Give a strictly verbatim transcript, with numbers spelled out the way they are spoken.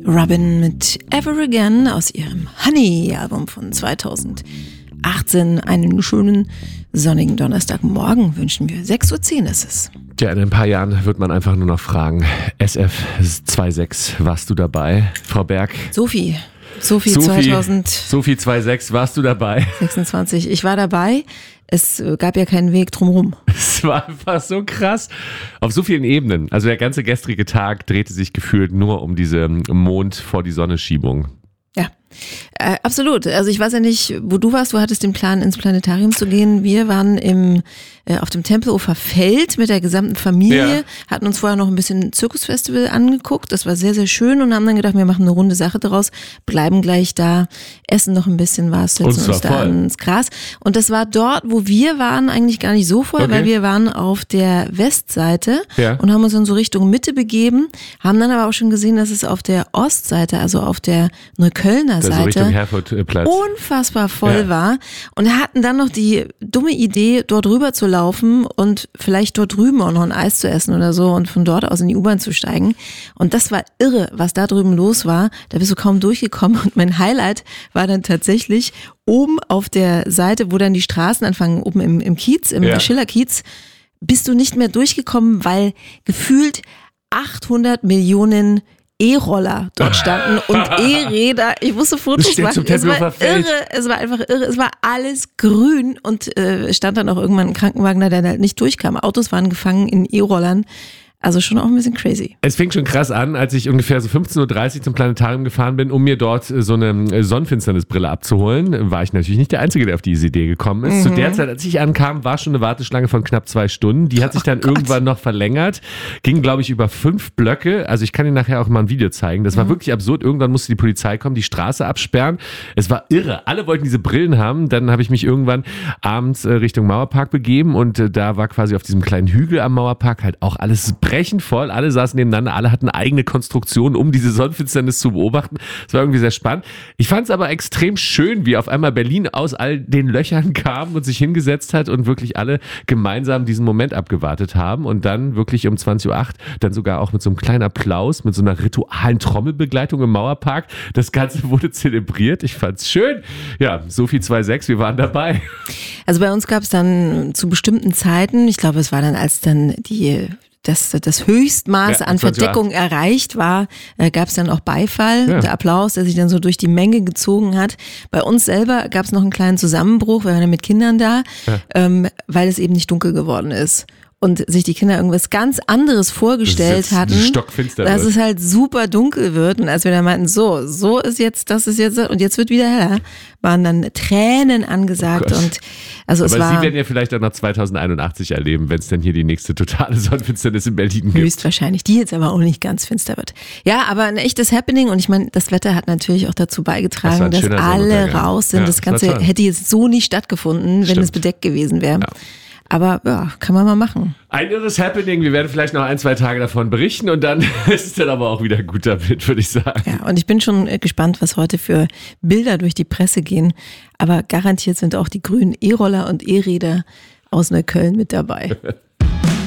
Robin mit Ever Again aus ihrem Honey-Album von zweitausendachtzehn. Einen schönen sonnigen Donnerstagmorgen wünschen wir. sechs Uhr zehn ist es. Ja, in ein paar Jahren wird man einfach nur noch fragen, S F sechsundzwanzig, warst du dabei? Frau Berg? Sophie. Sophie, Sophie zweitausend. Sophie sechsundzwanzig, warst du dabei? sechsundzwanzig. Ich war dabei. Es gab ja keinen Weg drumherum. Es war einfach so krass. Auf so vielen Ebenen. Also der ganze gestrige Tag drehte sich gefühlt nur um diese Mond vor die Sonne-Schiebung. Ja, äh, absolut. Also ich weiß ja nicht, wo du warst. Du hattest den Plan, ins Planetarium zu gehen. Wir waren im, äh, auf dem Tempelhofer Feld mit der gesamten Familie, Ja. hatten uns vorher noch ein bisschen Zirkusfestival angeguckt. Das war sehr, sehr schön und haben dann gedacht, wir machen eine runde Sache daraus, bleiben gleich da, essen noch ein bisschen was, setzen Und uns zwar da voll. ans Gras. Und das war dort, wo wir waren, eigentlich gar nicht so voll, Okay. weil wir waren auf der Westseite Ja. und haben uns dann so Richtung Mitte begeben, haben dann aber auch schon gesehen, dass es auf der Ostseite, also auf der Neuköllner Also Seite, Richtung Herfordplatz. unfassbar voll Ja. war und hatten dann noch die dumme Idee, dort rüber zu laufen und vielleicht dort drüben auch noch ein Eis zu essen oder so und von dort aus in die U-Bahn zu steigen. Und das war irre, was da drüben los war. Da bist du kaum durchgekommen und mein Highlight war dann tatsächlich oben auf der Seite, wo dann die Straßen anfangen, oben im, im Kiez, im Ja. Schillerkiez, bist du nicht mehr durchgekommen, weil gefühlt achthundert Millionen E-Roller dort standen und E-Räder. Ich musste Fotos Das steht machen. zum Es war Tempelhofer Feld. irre. Es war einfach irre. Es war alles grün und äh, stand dann auch irgendwann ein Krankenwagen da, der halt nicht durchkam. Autos waren gefangen in E-Rollern. Also schon auch ein bisschen crazy. Es fing schon krass an, als ich ungefähr so fünfzehn Uhr dreißig zum Planetarium gefahren bin, um mir dort äh, so eine äh, Sonnenfinsternisbrille abzuholen. War ich natürlich nicht der Einzige, der auf diese Idee gekommen ist. Mhm. Zu der Zeit, als ich ankam, war schon eine Warteschlange von knapp zwei Stunden. Die hat sich dann Oh Gott. irgendwann noch verlängert. Ging, glaube ich, über fünf Blöcke. Also ich kann Ihnen nachher auch mal ein Video zeigen. Das war Mhm. wirklich absurd. Irgendwann musste die Polizei kommen, die Straße absperren. Es war irre. Alle wollten diese Brillen haben. Dann habe ich mich irgendwann abends äh, Richtung Mauerpark begeben und äh, da war quasi auf diesem kleinen Hügel am Mauerpark halt auch alles brechend voll. Alle saßen nebeneinander, alle hatten eigene Konstruktionen, um diese Sonnenfinsternis zu beobachten. Es war irgendwie sehr spannend. Ich fand es aber extrem schön, wie auf einmal Berlin aus all den Löchern kam und sich hingesetzt hat und wirklich alle gemeinsam diesen Moment abgewartet haben und dann wirklich um zwanzig Uhr acht dann sogar auch mit so einem kleinen Applaus, mit so einer ritualen Trommelbegleitung im Mauerpark. Das Ganze wurde zelebriert. Ich fand's schön. Ja, Sophie sechsundzwanzig, wir waren dabei. Also bei uns gab es dann zu bestimmten Zeiten, ich glaube, es war dann, als dann die das, das Höchstmaß Ja, an zwanzig Uhr acht. Verdeckung erreicht war, äh, gab es dann auch Beifall, Ja. der Applaus, der sich dann so durch die Menge gezogen hat. Bei uns selber gab es noch einen kleinen Zusammenbruch, wir waren ja mit Kindern da, Ja. ähm, weil es eben nicht dunkel geworden ist. Und sich die Kinder irgendwas ganz anderes vorgestellt Das ist jetzt hatten, stockfinster dass wird. es halt super dunkel wird. Und als wir dann meinten, so, so ist jetzt, das ist jetzt, und jetzt wird wieder heller, waren dann Tränen angesagt. Oh Gott. und also es Aber war Sie werden ja vielleicht auch noch zweitausendeinundachtzig erleben, wenn es denn hier die nächste totale Sonnenfinsternis in Berlin gibt. höchstwahrscheinlich, die jetzt aber auch nicht ganz finster wird. Ja, aber ein echtes Happening und ich meine, das Wetter hat natürlich auch dazu Das war beigetragen, ein dass schöner alle Sonnenuntergang. raus sind. Ja, das das war Ganze toll. hätte jetzt so nicht stattgefunden, wenn Stimmt. es bedeckt gewesen wäre. Ja. Aber ja, kann man mal machen. Ein irres Happening. Wir werden vielleicht noch ein, zwei Tage davon berichten und dann ist es dann aber auch wieder gut damit, würde ich sagen. Ja, und ich bin schon äh, gespannt, was heute für Bilder durch die Presse gehen. Aber garantiert sind auch die grünen E-Roller und E-Räder aus Neukölln mit dabei.